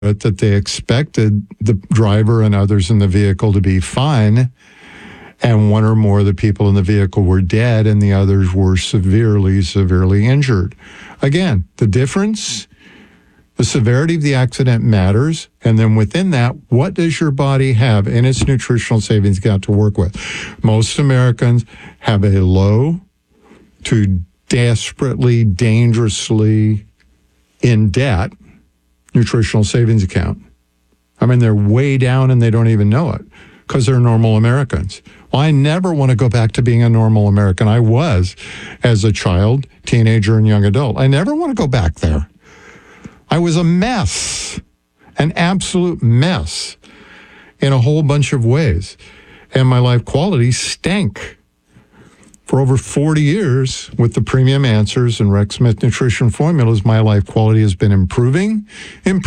that they expected the driver and others in the vehicle to be fine, and one or more of the people in the vehicle were dead and the others were severely injured. Again, the difference, the severity of the accident matters, and then within that, what does your body have in its nutritional savings account to work with? Most Americans have a low to desperately, dangerously in debt nutritional savings account. I mean, they're way down and they don't even know it because they're normal Americans. Well, I never want to go back to being a normal American. I was as a child, teenager, and young adult. I never want to go back there. I was a mess, an absolute mess in a whole bunch of ways. And my life quality stank. For over 40 years, with the Premium Answers and Rex Smith Nutrition Formulas, my life quality has been improving. And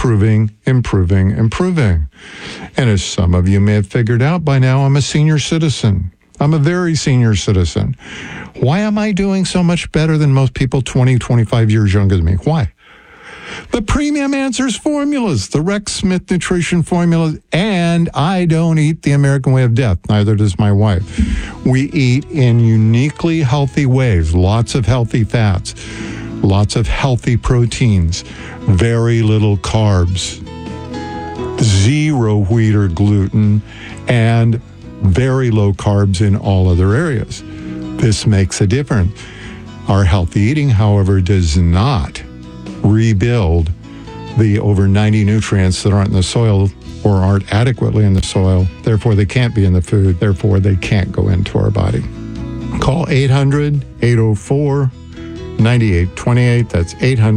as some of you may have figured out by now, I'm a senior citizen. I'm a very senior citizen. Why am I doing so much better than most people 20, 25 years younger than me? Why? The Premium Answers formulas, the Rex Smith Nutrition formulas, and I don't eat the American way of death. Neither does my wife. We eat in uniquely healthy ways, lots of healthy fats, lots of healthy proteins, very little carbs, zero wheat or gluten, and very low carbs in all other areas. This makes a difference. Our healthy eating, however, does not rebuild the over 90 nutrients that aren't in the soil or aren't adequately in the soil. Therefore, they can't be in the food. Therefore, they can't go into our body. Call 800-804-9828. That's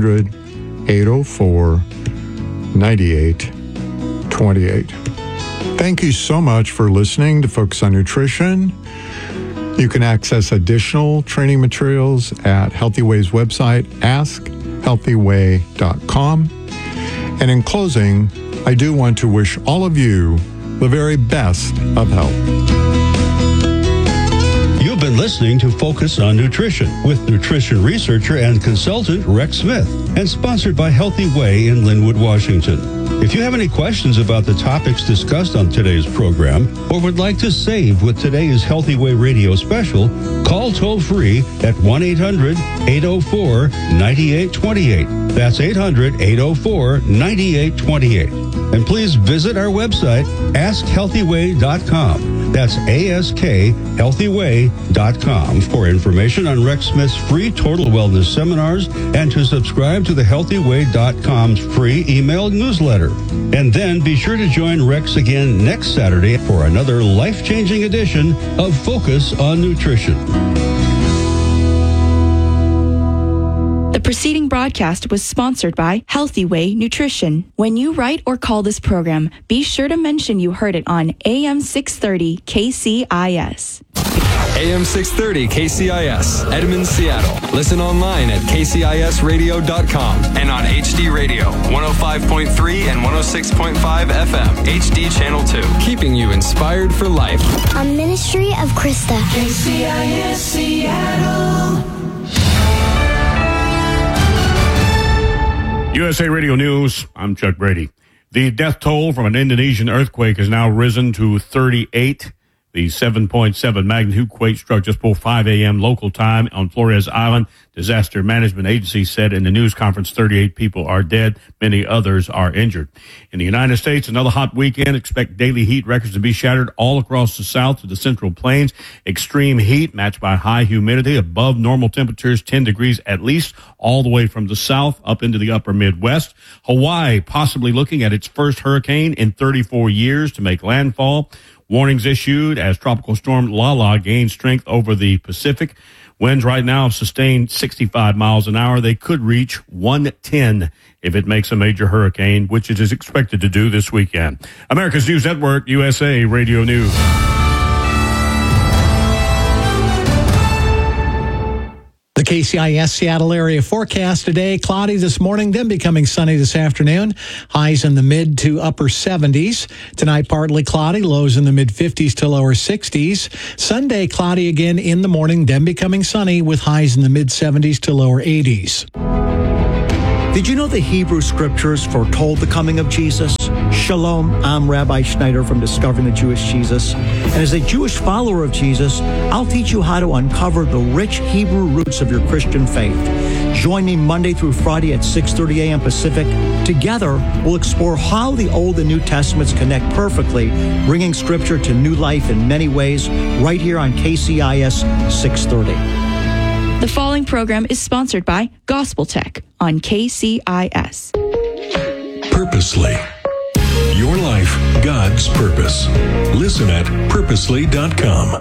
800-804-9828. Thank you so much for listening to Focus on Nutrition. You can access additional training materials at Healthy Way's website, askhealthyway.com. And in closing, I do want to wish all of you the very best of health. You've been listening to Focus on Nutrition with nutrition researcher and consultant Rex Smith, and sponsored by Healthy Way in Linwood, Washington. If you have any questions about the topics discussed on today's program or would like to save with today's Healthy Way radio special, call toll-free at 1-800-804-9828. That's 800-804-9828. And please visit our website, AskHealthyWay.com. That's AskHealthyway.com for information on Rex Smith's free Total Wellness seminars and to subscribe to the HealthyWay.com's free email newsletter. And then be sure to join Rex again next Saturday for another life-changing edition of Focus on Nutrition. The preceding broadcast was sponsored by Healthy Way Nutrition. When you write or call this program, be sure to mention you heard it on AM 630 KCIS. AM 630 KCIS, Edmond, Seattle. Listen online at kcisradio.com and on HD Radio, 105.3 and 106.5 FM, HD Channel 2. Keeping you inspired for life. A ministry of Krista. KCIS Seattle. USA Radio News, I'm Chuck Brady. The death toll from an Indonesian earthquake has now risen to 38. The 7.7 magnitude quake struck just before 5 a.m. local time on Flores Island. Disaster Management Agency said in the news conference 38 people are dead. Many others are injured. In the United States, another hot weekend. Expect daily heat records to be shattered all across the south to the central plains. Extreme heat matched by high humidity. Above normal temperatures, 10 degrees at least, all the way from the south up into the upper Midwest. Hawaii possibly looking at its first hurricane in 34 years to make landfall. Warnings issued as Tropical Storm Lala gains strength over the Pacific. Winds right now have sustained 65 miles an hour. They could reach 110 if it makes a major hurricane, which it is expected to do this weekend. America's News Network, USA Radio News. The KCIS Seattle area forecast today, cloudy this morning, then becoming sunny this afternoon. Highs in the mid to upper 70s. Tonight, partly cloudy, lows in the mid 50s to lower 60s. Sunday, cloudy again in the morning, then becoming sunny with highs in the mid 70s to lower 80s. Did you know the Hebrew scriptures foretold the coming of Jesus? Shalom, I'm Rabbi Schneider from Discovering the Jewish Jesus. And as a Jewish follower of Jesus, I'll teach you how to uncover the rich Hebrew roots of your Christian faith. Join me Monday through Friday at 6:30 a.m. Pacific. Together, we'll explore how the Old and New Testaments connect perfectly, bringing Scripture to new life in many ways, right here on KCIS 630. The following program is sponsored by Gospel Tech on KCIS. Purposely. Your life, God's purpose. Listen at purposely.com.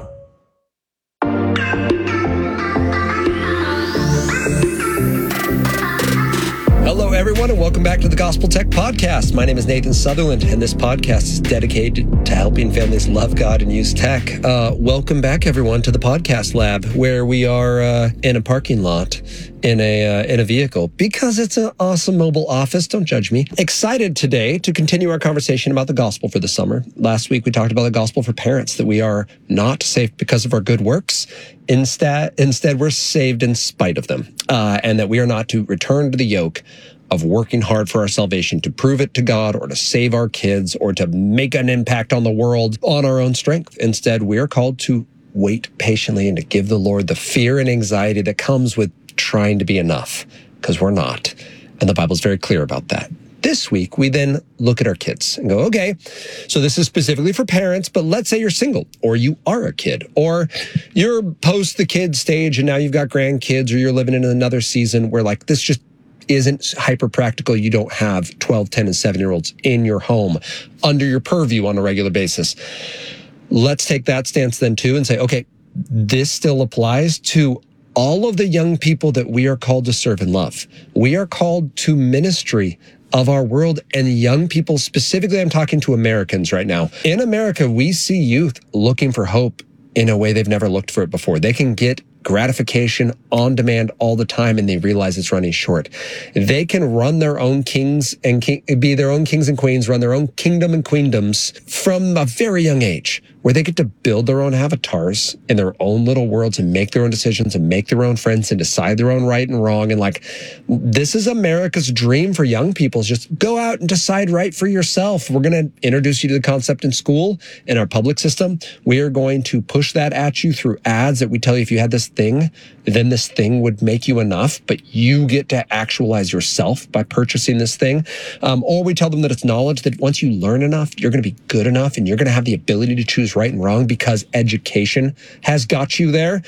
Hello, everyone, and welcome back to the Gospel Tech Podcast. My name is Nathan Sutherland, and this podcast is dedicated to helping families love God and use tech. Welcome back, everyone, to the Podcast Lab, where we are in a parking lot in a vehicle because it's an awesome mobile office. Don't judge me. Excited today to continue our conversation about the gospel for the summer. Last week, we talked about the gospel for parents, that we are not saved because of our good works. Instead, we're saved in spite of them, and that we are not to return to the yoke of working hard for our salvation to prove it to God or to save our kids or to make an impact on the world on our own strength. Instead, we are called to wait patiently and to give the Lord the fear and anxiety that comes with trying to be enough, because we're not. And the Bible's very clear about that. This week, we then look at our kids and go, okay, so this is specifically for parents, but let's say you're single or you are a kid or you're post the kid stage and now you've got grandkids or you're living in another season where like this just isn't hyper practical. You don't have 12, 10, and 7-year-olds in your home under your purview on a regular basis. Let's take that stance then too and say, okay, this still applies to all of the young people that we are called to serve and love. We are called to ministry of our world and young people. Specifically, I'm talking to Americans right now. In America, we see youth looking for hope in a way they've never looked for it before. They can get gratification on demand all the time, and they realize it's running short. They can run their own kings and be their own kings and queens, run their own kingdom and queendoms from a very young age, where they get to build their own avatars in their own little worlds and make their own decisions and make their own friends and decide their own right and wrong. And like, this is America's dream for young people, is just go out and decide right for yourself. We're going to introduce you to the concept in school, in our public system. We are going to push that at you through ads that we tell you if you had this thing, then this thing would make you enough, but you get to actualize yourself by purchasing this thing. Or we tell them that it's knowledge, that once you learn enough, you're going to be good enough and you're going to have the ability to choose right and wrong because education has got you there.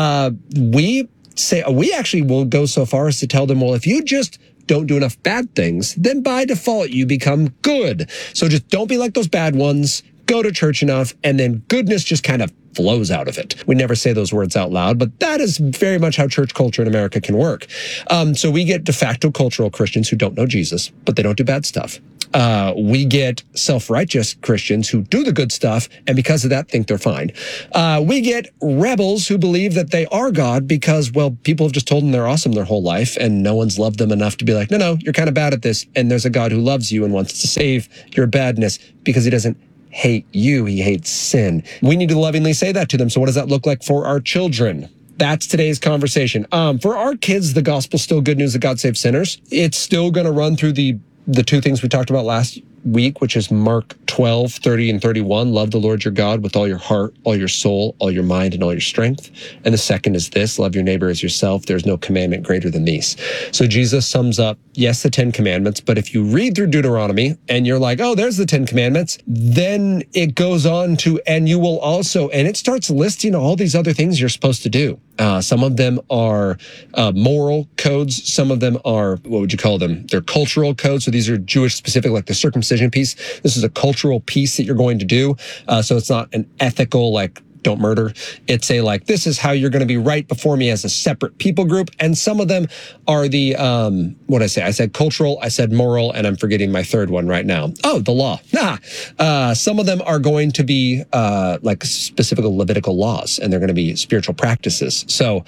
We actually will go so far as to tell them, well, if you just don't do enough bad things, then by default you become good. So just don't be like those bad ones. Go to church enough, and then goodness just kind of flows out of it. We never say those words out loud, but that is very much how church culture in America can work. So we get de facto cultural Christians who don't know Jesus, but they don't do bad stuff. We get self-righteous Christians who do the good stuff, and because of that, think they're fine. We get rebels who believe that they are God because, well, people have just told them they're awesome their whole life, and no one's loved them enough to be like, no, you're kind of bad at this, and there's a God who loves you and wants to save your badness because he doesn't hate you, he hates sin. We need to lovingly say that to them. So what does that look like for our children? That's today's conversation. For our kids, the gospel's still good news that God saves sinners. It's still going to run through the two things we talked about last week, which is Mark 12, 30 and 31. Love the Lord your God with all your heart, all your soul, all your mind, and all your strength. And the second is this: love your neighbor as yourself. There's no commandment greater than these. So Jesus sums up, yes, the 10 commandments, but if you read through Deuteronomy and you're like, oh, there's the 10 commandments, then it goes on to, and you will also, and it starts listing all these other things you're supposed to do. Some of them are moral codes. Some of them are, what would you call them? They're cultural codes. So these are Jewish specific, like the circumcision piece. This is a cultural piece that you're going to do. So it's not an ethical, like, don't murder. It's a like, this is how you're going to be right before me as a separate people group. And some of them are the, what I say? I said cultural, I said moral, and I'm forgetting my third one right now. Oh, the law. Some of them are going to be like specific Levitical laws, and they're going to be spiritual practices. So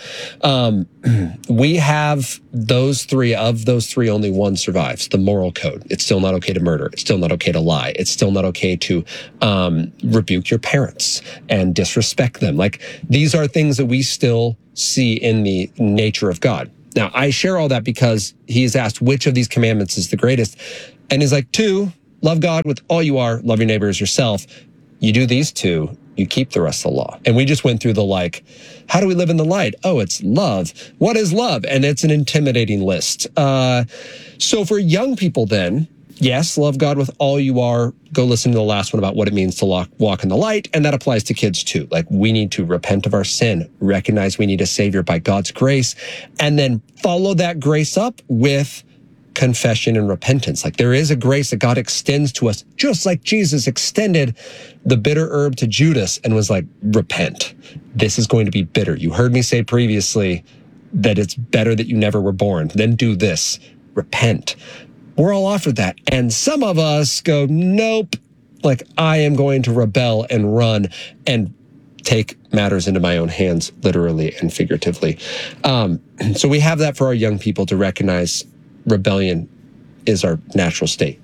we have those three. Of those three, only one survives, the moral code. It's still not okay to murder. It's still not okay to lie. It's still not okay to rebuke your parents and disrespect them. Like, these are things that we still see in the nature of God. Now, I share all that because he's asked which of these commandments is the greatest. And he's like, 2, love God with all you are, love your neighbor as yourself. You do these 2, you keep the rest of the law. And we just went through the how do we live in the light? Oh, it's love. What is love? And it's an intimidating list. So for young people then, yes, love God with all you are. Go listen to the last one about what it means to walk in the light. And that applies to kids too. We need to repent of our sin, recognize we need a savior by God's grace, and then follow that grace up with confession and repentance. There is a grace that God extends to us, just like Jesus extended the bitter herb to Judas and was like, repent. This is going to be bitter. You heard me say previously that it's better that you never were born. Then do this. Repent. We're all offered that. And some of us go, nope, I am going to rebel and run and take matters into my own hands, literally and figuratively. So we have that for our young people to recognize rebellion is our natural state.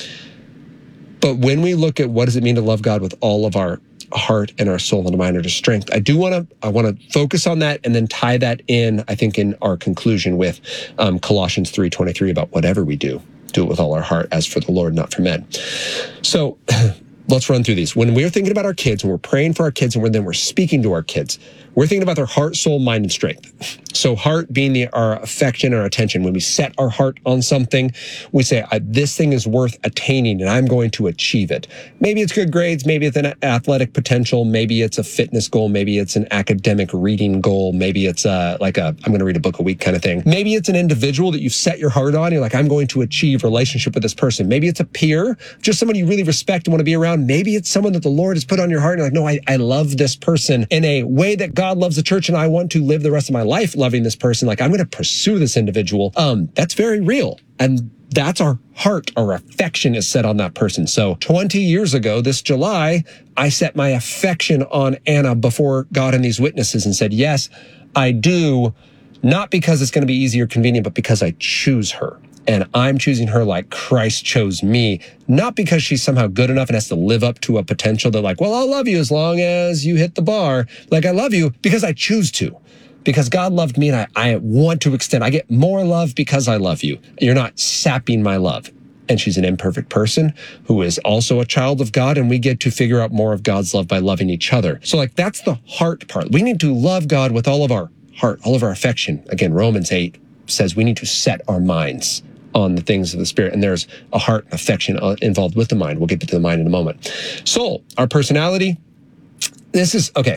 But when we look at what does it mean to love God with all of our heart and our soul and mind and our strength, I want to focus on that and then tie that in, I think, in our conclusion with Colossians 3:23 about whatever we do it with all our heart as for the Lord, not for men. So let's run through these. When we're thinking about our kids, when we're praying for our kids, and then we're speaking to our kids, we're thinking about their heart, soul, mind, and strength. So heart being our affection and our attention. When we set our heart on something, we say, this thing is worth attaining and I'm going to achieve it. Maybe it's good grades. Maybe it's an athletic potential. Maybe it's a fitness goal. Maybe it's an academic reading goal. Maybe it's I'm going to read a book a week kind of thing. Maybe it's an individual that you've set your heart on. You're like, I'm going to achieve a relationship with this person. Maybe it's a peer, just someone you really respect and want to be around. Maybe it's someone that the Lord has put on your heart. And you're like, no, I love this person in a way that God loves the church, and I want to live the rest of my life loving this person. I'm going to pursue this individual. That's very real. And that's our heart. Our affection is set on that person. So 20 years ago, this July, I set my affection on Anna before God and these witnesses and said, yes, I do. Not because it's going to be easy or convenient, but because I choose her. And I'm choosing her like Christ chose me, not because she's somehow good enough and has to live up to a potential that I'll love you as long as you hit the bar. I love you because I choose to, because God loved me and I want to extend. I get more love because I love you. You're not sapping my love. And she's an imperfect person who is also a child of God, and we get to figure out more of God's love by loving each other. So that's the heart part. We need to love God with all of our heart, all of our affection. Again, Romans 8 says we need to set our minds on the things of the Spirit. And there's a heart and affection involved with the mind. We'll get to the mind in a moment. Soul, our personality. This is, okay,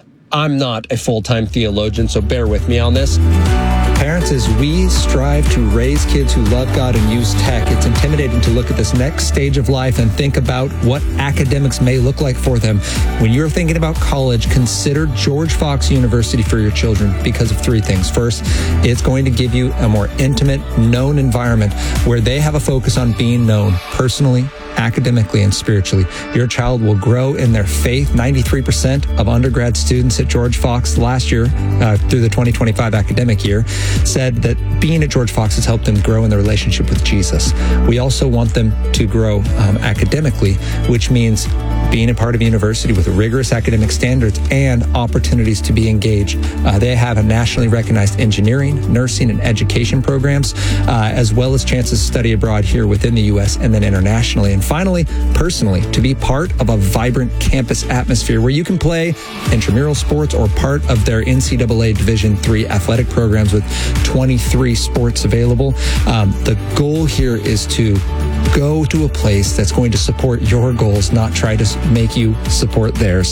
I'm not a full-time theologian, so bear with me on this. Parents, as we strive to raise kids who love God and use tech, it's intimidating to look at this next stage of life and think about what academics may look like for them. When you're thinking about college, consider George Fox University for your children because of 3 things. First, it's going to give you a more intimate, known environment where they have a focus on being known personally, academically, and spiritually. Your child will grow in their faith. 93% of undergrad students at George Fox last year, through the 2025 academic year, said that being at George Fox has helped them grow in their relationship with Jesus. We also want them to grow academically, which means being a part of a university with rigorous academic standards and opportunities to be engaged. They have a nationally recognized engineering, nursing, and education programs, as well as chances to study abroad here within the U.S. and then internationally. And finally, personally, to be part of a vibrant campus atmosphere where you can play intramural sports or part of their NCAA Division III athletic programs with 23 sports available. The goal here is to go to a place that's going to support your goals, not try to make you support theirs.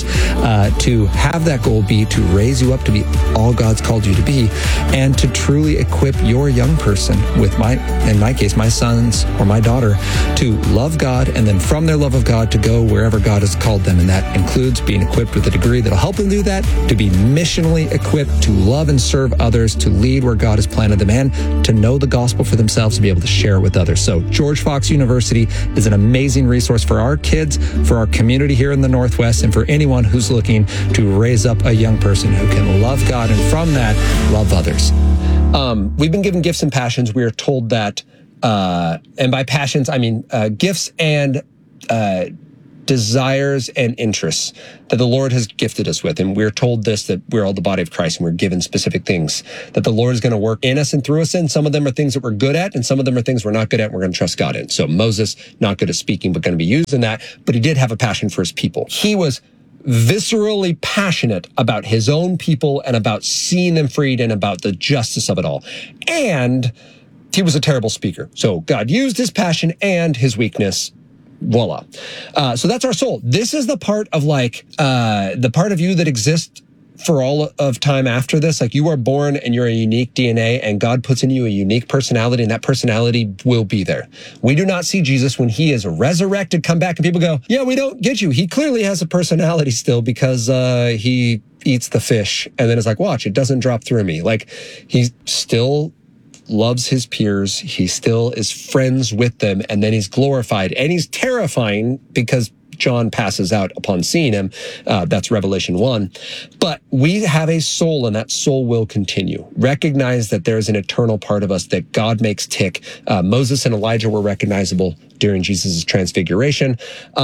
To have that goal be to raise you up to be all God's called you to be, and to truly equip your young person with in my case, my sons or my daughter, to love God, and then from their love of God to go wherever God has called them. And that includes being equipped with a degree that'll help them do that, to be missionally equipped to love and serve others, to lead where God has planted them, and to know the gospel for themselves, to be able to share it with others. So George Fox University is an amazing resource for our kids, for our community here in the Northwest, and for anyone who's looking to raise up a young person who can love God and from that, love others. We've been given gifts and passions. We are told that, and by passions, I mean gifts and desires and interests that the Lord has gifted us with. And we're told this, that we're all the body of Christ and we're given specific things that the Lord is going to work in us and through us in. Some of them are things that we're good at, and some of them are things we're not good at and we're going to trust God in. So Moses, not good at speaking, but going to be used in that. But he did have a passion for his people. He was viscerally passionate about his own people and about seeing them freed and about the justice of it all. And he was a terrible speaker. So God used his passion and his weakness. Voila. So that's our soul. This is the part of the part of you that exists for all of time after this. Like, you are born and you're a unique DNA, and God puts in you a unique personality, and that personality will be there. We do not see Jesus when he is resurrected, come back, and people go, yeah, we don't get you. He clearly has a personality still because he eats the fish and then is like, watch, it doesn't drop through me. Like, he still loves his peers. He still is friends with them, and then he's glorified, and he's terrifying because John passes out upon seeing him. That's Revelation 1. But we have a soul, and that soul will continue. Recognize that there is an eternal part of us that God makes tick. Moses and Elijah were recognizable during Jesus' transfiguration.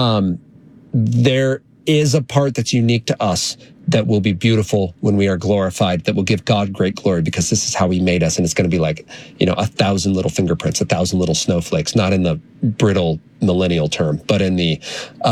There is a part that's unique to us that will be beautiful when we are glorified, that will give God great glory, because this is how he made us. And it's going to be like, 1,000 little fingerprints, 1,000 little snowflakes, not in the brittle millennial term, but in the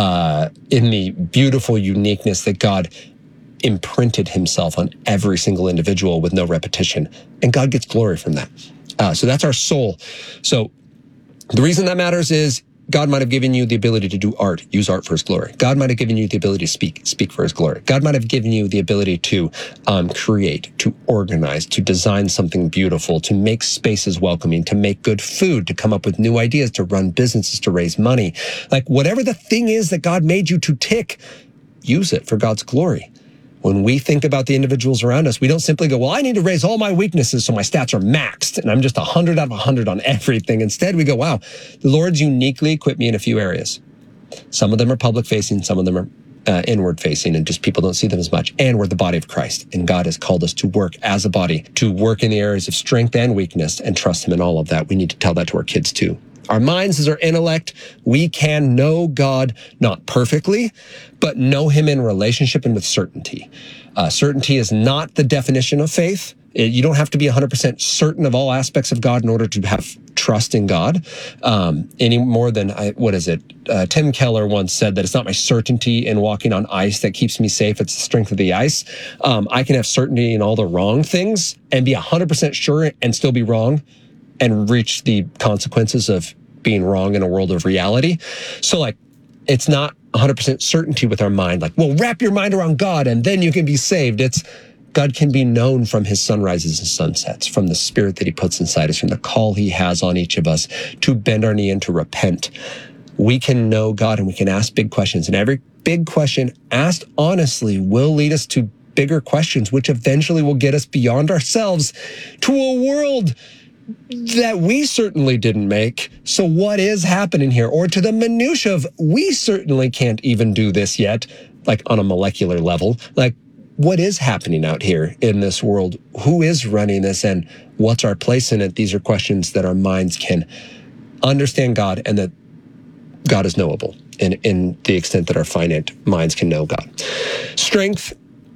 beautiful uniqueness that God imprinted himself on every single individual with no repetition. And God gets glory from that. So that's our soul. So the reason that matters is God might have given you the ability to do art, use art for his glory. God might have given you the ability to speak for his glory. God might have given you the ability to create, to organize, to design something beautiful, to make spaces welcoming, to make good food, to come up with new ideas, to run businesses, to raise money. Like, whatever the thing is that God made you to tick, use it for God's glory. When we think about the individuals around us, we don't simply go, well, I need to raise all my weaknesses so my stats are maxed and I'm just 100 out of 100 on everything. Instead, we go, wow, the Lord's uniquely equipped me in a few areas. Some of them are public facing, some of them are inward facing, and just people don't see them as much. And we're the body of Christ, and God has called us to work as a body, to work in the areas of strength and weakness, and trust him in all of that. We need to tell that to our kids too. Our minds is our intellect. We can know God, not perfectly, but know him in relationship and with certainty. Certainty is not the definition of faith. You don't have to be 100% certain of all aspects of God in order to have trust in God, any more than, Tim Keller once said that it's not my certainty in walking on ice that keeps me safe, it's the strength of the ice. I can have certainty in all the wrong things and be 100% sure and still be wrong and reach the consequences of being wrong in a world of reality. So, it's not 100% certainty with our mind. Like, well, wrap your mind around God and then you can be saved. It's God can be known from his sunrises and sunsets, from the spirit that he puts inside us, from the call he has on each of us to bend our knee and to repent. We can know God and we can ask big questions. And every big question asked honestly will lead us to bigger questions, which eventually will get us beyond ourselves to a world that we certainly didn't make. So what is happening here? Or to the minutia of, we certainly can't even do this yet, like on a molecular level. Like, what is happening out here in this world? Who is running this, and what's our place in it? These are questions that our minds can understand God, and that God is knowable in the extent that our finite minds can know God. Strength.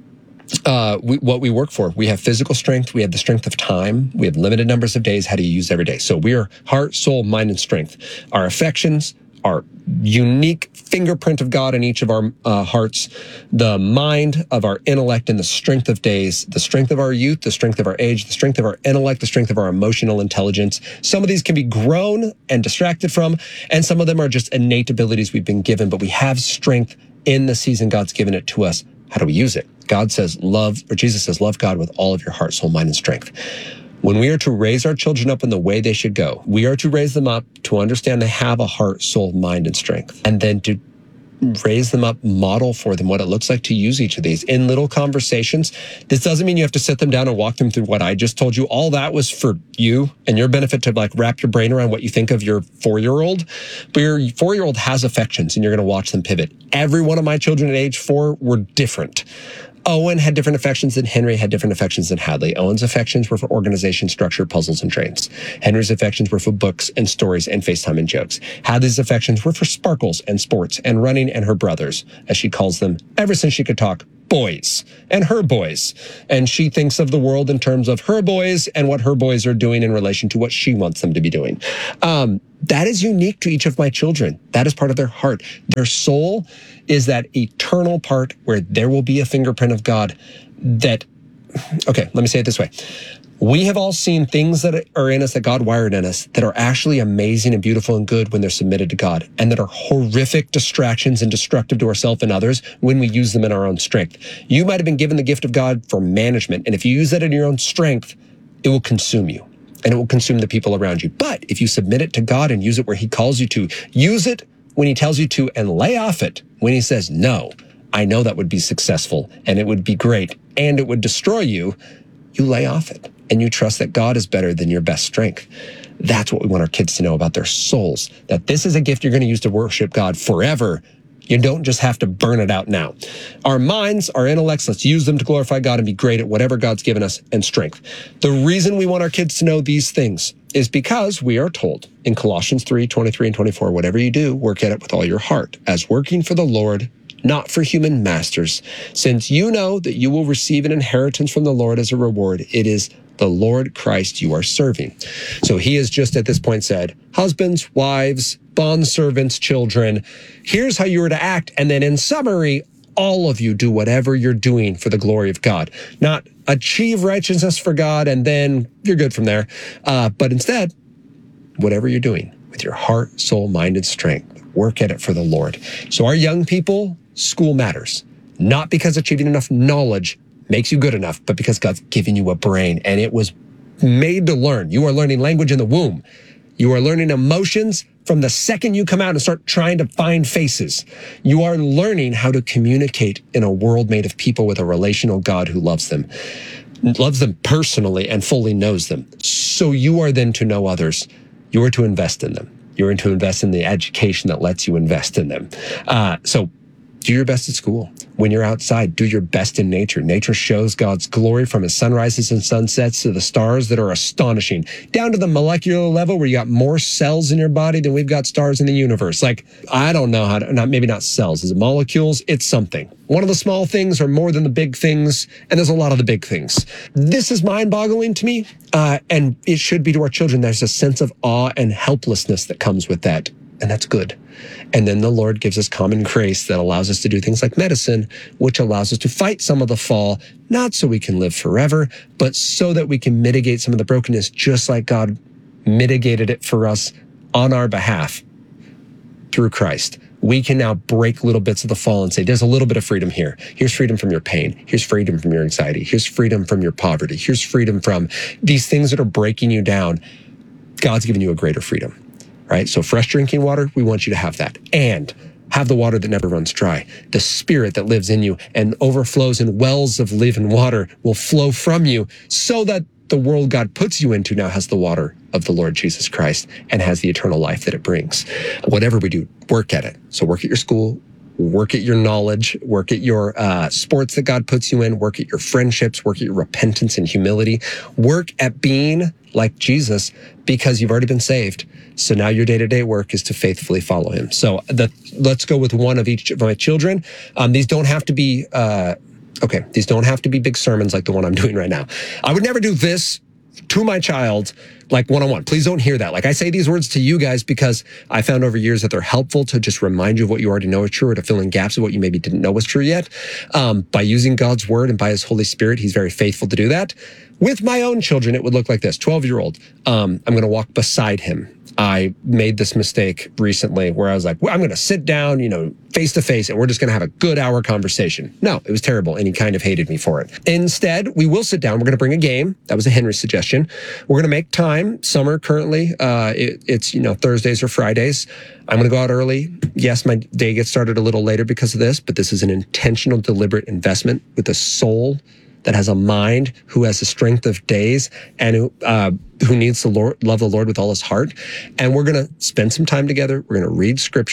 What we work for. We have physical strength. We have the strength of time. We have limited numbers of days. How do you use every day? So we are heart, soul, mind, and strength. Our affections, our unique fingerprint of God in each of our hearts, the mind of our intellect, and the strength of days, the strength of our youth, the strength of our age, the strength of our intellect, the strength of our emotional intelligence. Some of these can be grown and distracted from, and some of them are just innate abilities we've been given, but we have strength in the season God's given it to us. How do we use it? Jesus says, love God with all of your heart, soul, mind, and strength. When we are to raise our children up in the way they should go, we are to raise them up to understand they have a heart, soul, mind, and strength. And then to raise them up, model for them what it looks like to use each of these in little conversations. This doesn't mean you have to sit them down and walk them through what I just told you. All that was for you and your benefit to wrap your brain around what you think of your 4-year-old. But your 4-year-old has affections and you're going to watch them pivot. Every one of my children at age 4 were different. Owen had different affections than Henry, had different affections than Hadley. Owen's affections were for organization, structure, puzzles, and trains. Henry's affections were for books and stories and FaceTime and jokes. Hadley's affections were for sparkles and sports and running and her brothers, as she calls them, ever since she could talk, boys and her boys. And she thinks of the world in terms of her boys and what her boys are doing in relation to what she wants them to be doing. That is unique to each of my children. That is part of their heart. Their soul is that eternal part where there will be a fingerprint of God that, okay, let me say it this way. We have all seen things that are in us that God wired in us that are actually amazing and beautiful and good when they're submitted to God, and that are horrific distractions and destructive to ourselves and others when we use them in our own strength. You might have been given the gift of God for management, and if you use that in your own strength, it will consume you. And it will consume the people around you. But if you submit it to God and use it where he calls you to, use it when he tells you to, and lay off it when he says, no, I know that would be successful and it would be great and it would destroy you, you lay off it and you trust that God is better than your best strength. That's what we want our kids to know about their souls, that this is a gift you're going to use to worship God forever. You don't just have to burn it out now. Our minds, our intellects, let's use them to glorify God and be great at whatever God's given us and strength. The reason we want our kids to know these things is because we are told in Colossians 3:23 and 24, whatever you do, work at it with all your heart, as working for the Lord, not for human masters, since you know that you will receive an inheritance from the Lord as a reward. It is the Lord Christ you are serving. So he has just at this point said, husbands, wives, bondservants, children, here's how you are to act. And then in summary, all of you do whatever you're doing for the glory of God. Not achieve righteousness for God and then you're good from there. But instead, whatever you're doing with your heart, soul, mind, and strength, work at it for the Lord. So our young people, school matters. Not because achieving enough knowledge makes you good enough, but because God's given you a brain and it was made to learn. You are learning language in the womb. You are learning emotions from the second you come out and start trying to find faces. You are learning how to communicate in a world made of people with a relational God who loves them personally and fully knows them. So you are then to know others. You are to invest in them. You're to invest in the education that lets you invest in them. So do your best at school. When you're outside, do your best in nature. Nature shows God's glory from his sunrises and sunsets to the stars that are astonishing, down to the molecular level where you got more cells in your body than we've got stars in the universe. Like, I don't know how to, maybe not cells. Is it molecules? It's something. One of the small things are more than the big things, and there's a lot of the big things. This is mind-boggling to me, and it should be to our children. There's a sense of awe and helplessness that comes with that, and that's good. And then the Lord gives us common grace that allows us to do things like medicine, which allows us to fight some of the fall, not so we can live forever, but so that we can mitigate some of the brokenness, just like God mitigated it for us on our behalf through Christ. We can now break little bits of the fall and say, there's a little bit of freedom here. Here's freedom from your pain. Here's freedom from your anxiety. Here's freedom from your poverty. Here's freedom from these things that are breaking you down. God's given you a greater freedom. Right? So fresh drinking water, we want you to have that. And have the water that never runs dry. The Spirit that lives in you and overflows in wells of living water will flow from you so that the world God puts you into now has the water of the Lord Jesus Christ and has the eternal life that it brings. Whatever we do, work at it. So work at your school, work at your knowledge, work at your sports that God puts you in, work at your friendships, work at your repentance and humility, work at being like Jesus because you've already been saved. So now your day-to-day work is to faithfully follow him. So let's go with one of each of my children. These don't have to be, these don't have to be big sermons like the one I'm doing right now. I would never do this to my child, like one-on-one. Please don't hear that. Like I say these words to you guys because I found over years that they're helpful to just remind you of what you already know is true or to fill in gaps of what you maybe didn't know was true yet. By using God's word and by his Holy Spirit, he's very faithful to do that. With my own children, it would look like this. 12-year-old, I'm going to walk beside him. I made this mistake recently where I was like, well, I'm going to sit down, face to face, and we're just going to have a good hour conversation. No, it was terrible, and he kind of hated me for it. Instead, we will sit down. We're going to bring a game. That was a Henry suggestion. We're going to make time. Summer currently, it's Thursdays or Fridays. I'm going to go out early. Yes, my day gets started a little later because of this, but this is an intentional, deliberate investment with a soul that has a mind, who has the strength of days, and who needs to love the Lord with all his heart. And we're going to spend some time together. We're going to read scripture.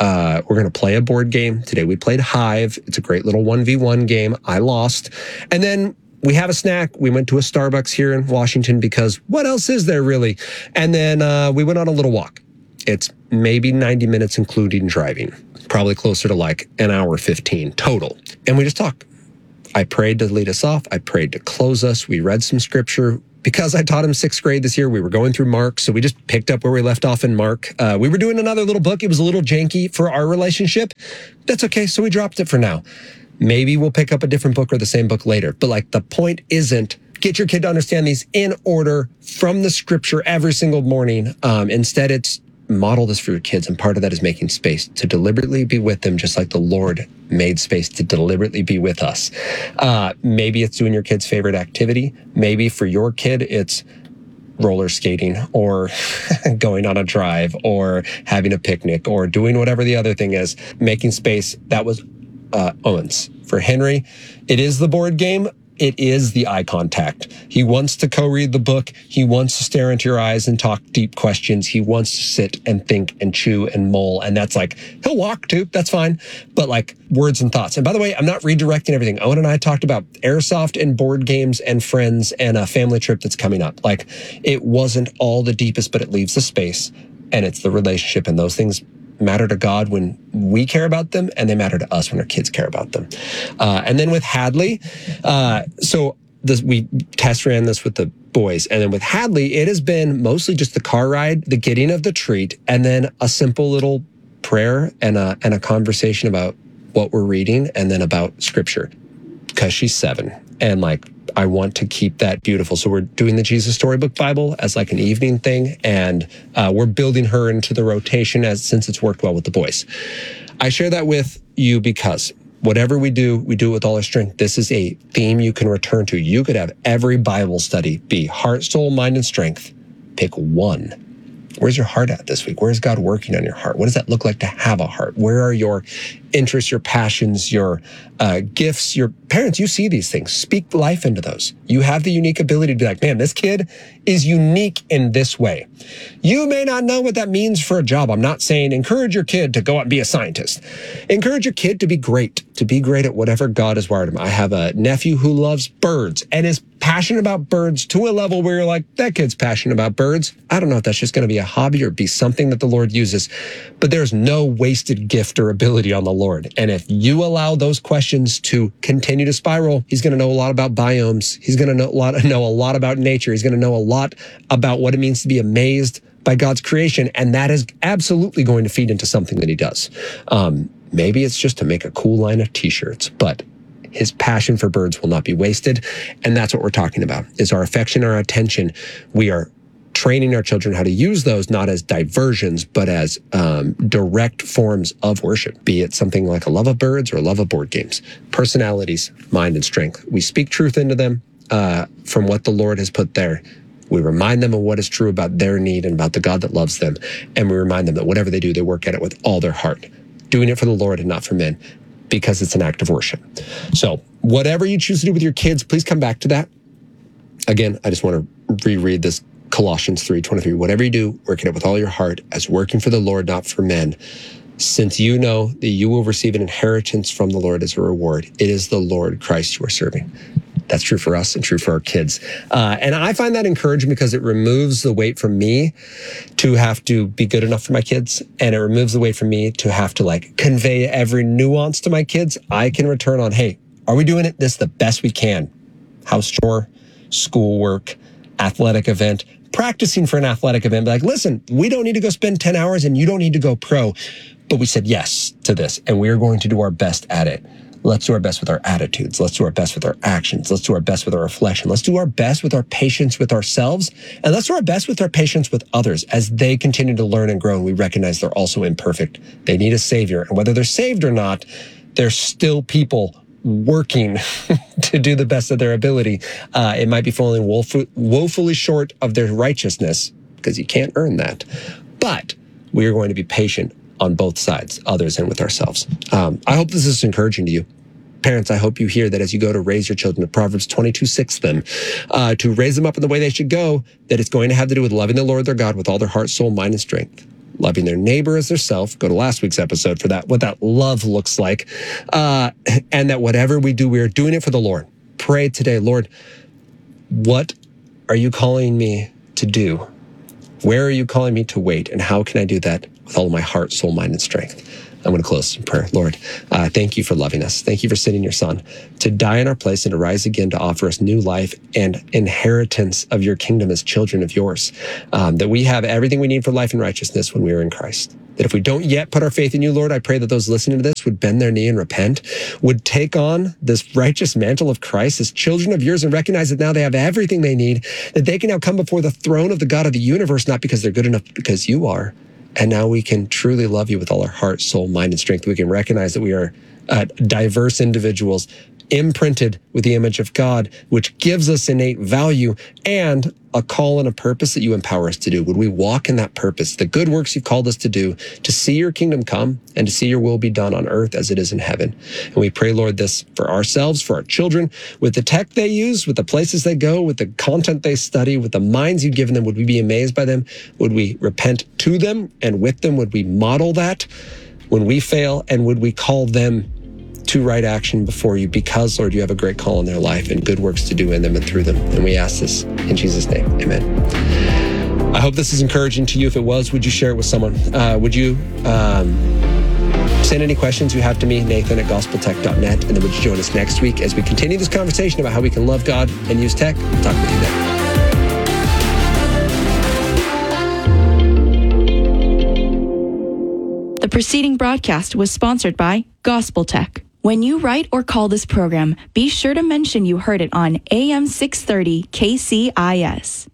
We're going to play a board game. Today we played Hive. It's a great little 1v1 game. I lost. And then we have a snack. We went to a Starbucks here in Washington because what else is there really? And then we went on a little walk. It's maybe 90 minutes, including driving. Probably closer to like an hour 15 total. And we just talked. I prayed to lead us off. I prayed to close us. We read some scripture. Because I taught him 6th grade this year, we were going through Mark, so we just picked up where we left off in Mark. We were doing another little book. It was a little janky for our relationship. That's okay, so we dropped it for now. Maybe we'll pick up a different book or the same book later. But like the point isn't get your kid to understand these in order from the scripture every single morning. Instead, it's model this for your kids, and part of that is making space to deliberately be with them, just like the Lord made space to deliberately be with us. Maybe it's doing your kid's favorite activity. Maybe for your kid, it's roller skating or going on a drive or having a picnic or doing whatever the other thing is. Making space. That was Owen's. For Henry, it is the board game. It is the eye contact. He wants to co-read the book. He wants to stare into your eyes and talk deep questions. He wants to sit and think and chew and mull. And that's like, he'll walk too. That's fine. But like words and thoughts. And by the way, I'm not redirecting everything. Owen and I talked about airsoft and board games and friends and a family trip that's coming up. Like it wasn't all the deepest, but it leaves the space, and it's the relationship, and those things matter to God when we care about them, and they matter to us when our kids care about them. And then with Hadley, we test ran this with the boys. And then with Hadley, it has been mostly just the car ride, the getting of the treat, and then a simple little prayer and a conversation about what we're reading, and then about scripture, because she's 7. And like, I want to keep that beautiful. So we're doing the Jesus Storybook Bible as like an evening thing. And we're building her into the rotation since it's worked well with the boys. I share that with you because whatever we do it with all our strength. This is a theme you can return to. You could have every Bible study be heart, soul, mind, and strength. Pick one. Where's your heart at this week? Where's God working on your heart? What does that look like to have a heart? Where are your interests, your passions, your gifts? Your parents, you see these things. Speak life into those. You have the unique ability to be like, man, this kid is unique in this way. You may not know what that means for a job. I'm not saying encourage your kid to go out and be a scientist. Encourage your kid to be great at whatever God has wired him. I have a nephew who loves birds and is passionate about birds to a level where you're like, that kid's passionate about birds. I don't know if that's just going to be a hobby or be something that the Lord uses, but there's no wasted gift or ability on the Lord. And if you allow those questions to continue to spiral, he's going to know a lot about biomes. He's going to know a lot about nature. He's going to know a lot about what it means to be amazed by God's creation. And that is absolutely going to feed into something that he does. Maybe it's just to make a cool line of t-shirts, but his passion for birds will not be wasted. And that's what we're talking about, is our affection, our attention. We are training our children how to use those not as diversions, but as direct forms of worship, be it something like a love of birds or a love of board games. Personalities, mind, and strength. We speak truth into them from what the Lord has put there. We remind them of what is true about their need and about the God that loves them. And we remind them that whatever they do, they work at it with all their heart, doing it for the Lord and not for men, because it's an act of worship. So whatever you choose to do with your kids, please come back to that. Again, I just want to reread this Colossians 3:23. Whatever you do, work at it with all your heart as working for the Lord, not for men, since you know that you will receive an inheritance from the Lord as a reward. It is the Lord Christ you are serving. That's true for us and true for our kids. And I find that encouraging because it removes the weight from me to have to be good enough for my kids. And it removes the weight from me to have to like convey every nuance to my kids. I can return on, hey, are we doing this the best we can? House chore, schoolwork, athletic event, practicing for an athletic event. Be like, listen, we don't need to go spend 10 hours and you don't need to go pro. But we said yes to this and we're going to do our best at it. Let's do our best with our attitudes. Let's do our best with our actions. Let's do our best with our reflection. Let's do our best with our patience with ourselves. And let's do our best with our patience with others as they continue to learn and grow. And we recognize they're also imperfect. They need a savior. And whether they're saved or not, they're still people working to do the best of their ability. It might be falling woefully short of their righteousness because you can't earn that. But we are going to be patient on both sides, others and with ourselves. I hope this is encouraging to you. Parents, I hope you hear that as you go to raise your children, Proverbs 22:6 them, to raise them up in the way they should go, that it's going to have to do with loving the Lord their God with all their heart, soul, mind, and strength. loving their neighbor as theirself. Go to last week's episode for that, what that love looks like. And that whatever we do, we are doing it for the Lord. Pray today, Lord, what are you calling me to do? Where are you calling me to wait? And how can I do that with all of my heart, soul, mind, and strength? I'm going to close in prayer. Lord, thank you for loving us. Thank you for sending your son to die in our place and to rise again to offer us new life and inheritance of your kingdom as children of yours. That we have everything we need for life and righteousness when we are in Christ. That if we don't yet put our faith in you, Lord, I pray that those listening to this would bend their knee and repent, would take on this righteous mantle of Christ as children of yours and recognize that now they have everything they need, that they can now come before the throne of the God of the universe, not because they're good enough, but because you are. And now we can truly love you with all our heart, soul, mind, and strength. We can recognize that we are diverse individuals imprinted with the image of God, which gives us innate value and a call and a purpose that you empower us to do. Would we walk in that purpose, the good works you've called us to do, to see your kingdom come and to see your will be done on earth as it is in heaven? And we pray, Lord, this for ourselves, for our children, with the tech they use, with the places they go, with the content they study, with the minds you've given them. Would we be amazed by them? Would we repent to them and with them? Would we model that when we fail? And would we call them to right action before you, because, Lord, you have a great call in their life and good works to do in them and through them. And we ask this in Jesus' name. Amen. I hope this is encouraging to you. If it was, would you share it with someone? Would you send any questions you have to me, Nathan at gospeltech.net, and then would you join us next week as we continue this conversation about how we can love God and use tech? We'll talk with you then. The preceding broadcast was sponsored by Gospel Tech. When you write or call this program, be sure to mention you heard it on AM 630 KCIS.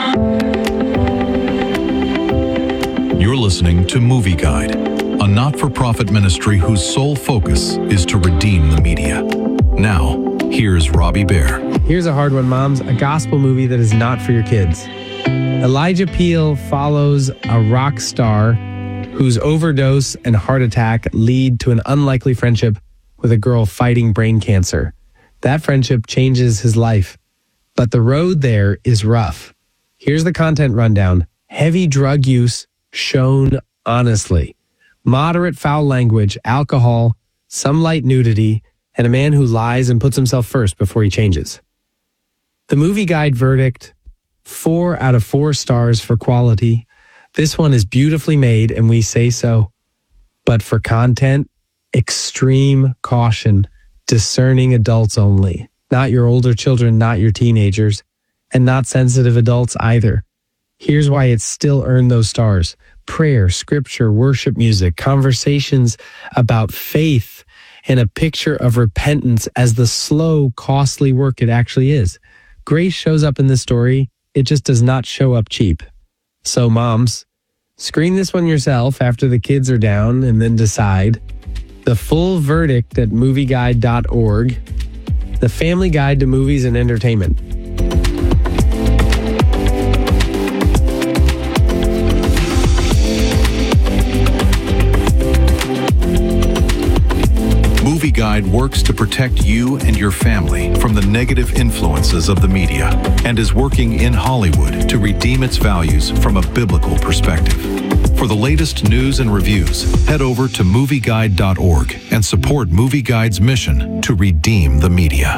You're listening to Movie Guide, a not-for-profit ministry whose sole focus is to redeem the media. Now, here's Robbie Bear. Here's a hard one, moms. A gospel movie that is not for your kids. Elijah Peel follows a rock star whose overdose and heart attack lead to an unlikely friendship with a girl fighting brain cancer. That friendship changes his life, but the road there is rough. Here's the content rundown. Heavy drug use shown honestly. Moderate foul language, alcohol, some light nudity, and a man who lies and puts himself first before he changes. The Movie Guide verdict, 4 out of 4 stars for quality. This one is beautifully made, and we say so. But for content, extreme caution, discerning adults only. Not your older children, not your teenagers, and not sensitive adults either. Here's why it's still earned those stars. Prayer, scripture, worship music, conversations about faith, and a picture of repentance as the slow, costly work it actually is. Grace shows up in this story. It just does not show up cheap. So moms, screen this one yourself after the kids are down and then decide. The full verdict at movieguide.org, the family guide to movies and entertainment. Movie Guide works to protect you and your family from the negative influences of the media and is working in Hollywood to redeem its values from a biblical perspective. For the latest news and reviews, head over to movieguide.org and support Movie Guide's mission to redeem the media.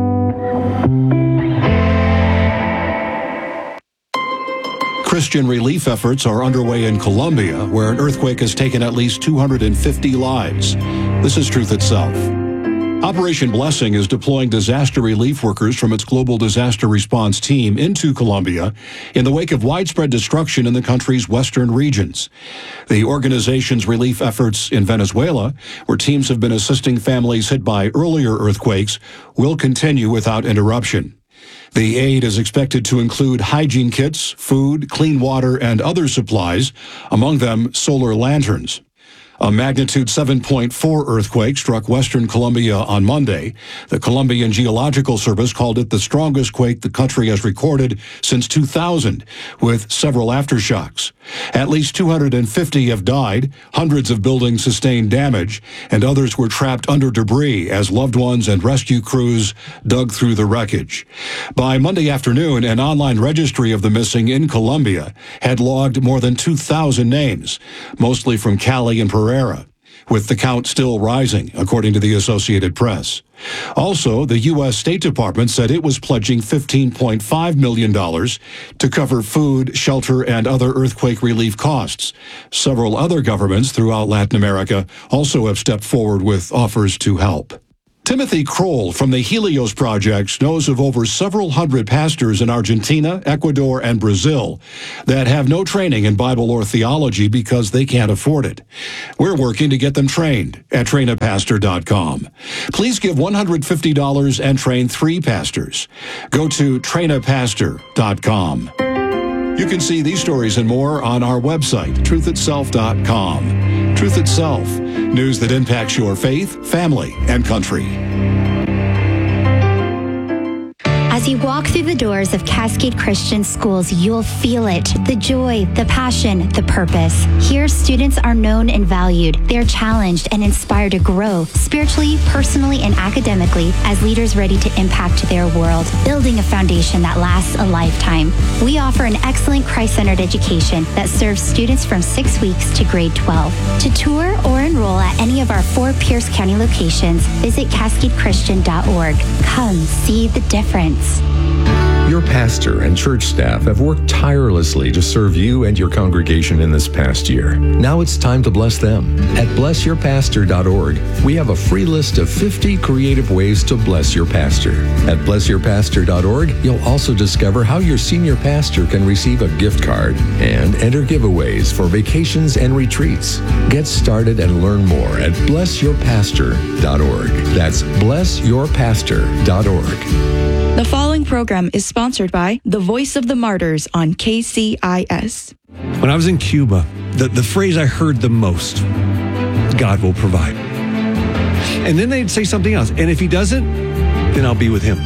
Christian relief efforts are underway in Colombia, where an earthquake has taken at least 250 lives. This is Truth Itself. Operation Blessing is deploying disaster relief workers from its global disaster response team into Colombia in the wake of widespread destruction in the country's western regions. The organization's relief efforts in Venezuela, where teams have been assisting families hit by earlier earthquakes, will continue without interruption. The aid is expected to include hygiene kits, food, clean water, and other supplies, among them solar lanterns. A magnitude 7.4 earthquake struck western Colombia on Monday. The Colombian Geological Service called it the strongest quake the country has recorded since 2000, with several aftershocks. At least 250 have died, hundreds of buildings sustained damage, and others were trapped under debris as loved ones and rescue crews dug through the wreckage. By Monday afternoon, an online registry of the missing in Colombia had logged more than 2,000 names, mostly from Cali and Pereira, with the count still rising, according to the Associated Press. Also, the U.S. State Department said it was pledging $15.5 million to cover food, shelter, and other earthquake relief costs. Several other governments throughout Latin America also have stepped forward with offers to help. Timothy Kroll from the Helios Project knows of over several hundred pastors in Argentina, Ecuador, and Brazil that have no training in Bible or theology because they can't afford it. We're working to get them trained at trainapastor.com. Please give $150 and train 3 pastors. Go to trainapastor.com. You can see these stories and more on our website, truthitself.com. Truth Itself, news that impacts your faith, family, and country. As you walk through the doors of Cascade Christian Schools, you'll feel it. The joy, the passion, the purpose. Here, students are known and valued. They're challenged and inspired to grow spiritually, personally, and academically as leaders ready to impact their world, building a foundation that lasts a lifetime. We offer an excellent Christ-centered education that serves students from 6 weeks to grade 12. To tour or enroll at any of our 4 Pierce County locations, visit cascadechristian.org. Come see the difference. Your pastor and church staff have worked tirelessly to serve you and your congregation in this past year. Now it's time to bless them. At blessyourpastor.org, we have a free list of 50 creative ways to bless your pastor. At blessyourpastor.org, you'll also discover how your senior pastor can receive a gift card and enter giveaways for vacations and retreats. Get started and learn more at blessyourpastor.org. That's blessyourpastor.org. The following program is sponsored by The Voice of the Martyrs on KCIS. When I was in Cuba, the phrase I heard the most, God will provide. And then they'd say something else. And if he doesn't, then I'll be with him.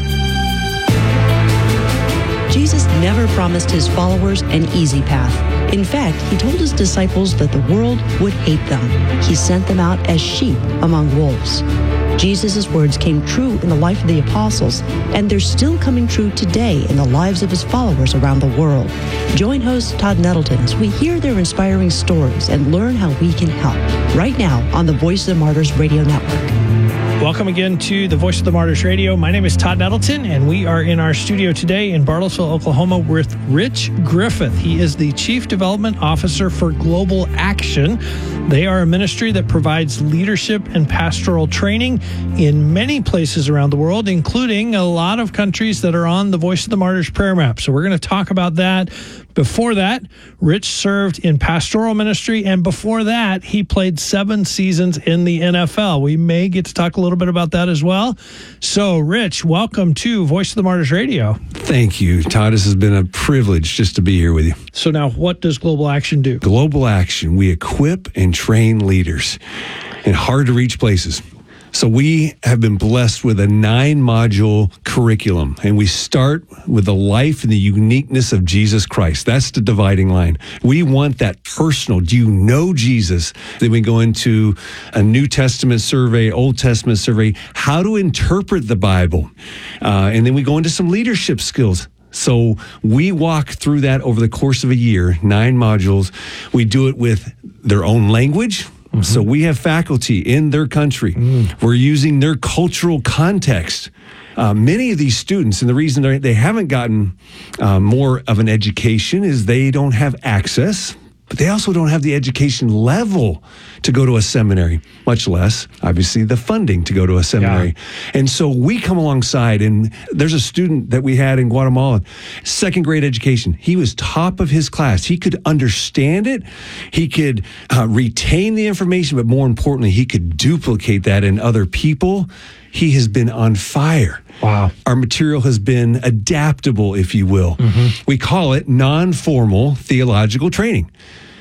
Jesus never promised his followers an easy path. In fact, he told his disciples that the world would hate them. He sent them out as sheep among wolves. Jesus' words came true in the life of the apostles, and they're still coming true today in the lives of his followers around the world. Join host Todd Nettleton as we hear their inspiring stories and learn how we can help. Right now on the Voice of the Martyrs Radio Network. Welcome again to the Voice of the Martyrs Radio. My name is Todd Nettleton, and we are in our studio today in Bartlesville, Oklahoma, with Rich Griffith. He is the Chief Development Officer for Global Action. They are a ministry that provides leadership and pastoral training in many places around the world, including a lot of countries that are on the Voice of the Martyrs prayer map. So we're going to talk about that. Before that, Rich served in pastoral ministry, and before that, he played 7 seasons in the NFL. We may get to talk a little bit about that as well. So, Rich, welcome to Voice of the Martyrs Radio. Thank you, Todd. This has been a privilege just to be here with you. So now, what does Global Action do? Global Action, we equip and train leaders in hard-to-reach places. So we have been blessed with a 9-module curriculum, and we start with the life and the uniqueness of Jesus Christ. That's the dividing line. We want that personal. Do you know Jesus? Then we go into a New Testament survey, Old Testament survey, how to interpret the Bible. And then we go into some leadership skills. So we walk through that over the course of a year, 9 modules. We do it with their own language. Mm-hmm. So we have faculty in their country. We're using their cultural context. Many of these students, and the reason they haven't gotten more of an education is they don't have access, but they also don't have the education level to go to a seminary, much less, obviously, the funding to go to a seminary. Yeah. And so we come alongside, and there's a student that we had in Guatemala, 2nd grade education. He was top of his class. He could understand it. He could retain the information, but more importantly, he could duplicate that in other people. He has been on fire. Wow. Our material has been adaptable, if you will. Mm-hmm. We call it non-formal theological training.